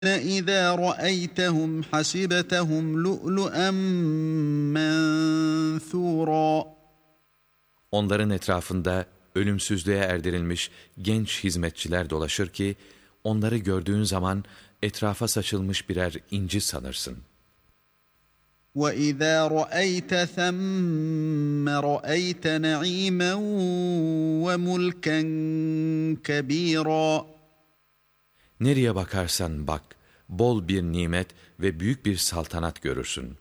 إذا رأيتهم حسبتهم لؤلؤا منثورا. Onların etrafında ölümsüzlüğe erdirilmiş genç hizmetçiler dolaşır ki, onları gördüğün zaman etrafa saçılmış birer inci sanırsın. وَإِذَا رَأَيْتَ ثَمَّ رَأَيْتَ نَعِيمًا وَمُلْكًا كَبِيرًا. Nereye bakarsan bak, bol bir nimet ve büyük bir saltanat görürsün.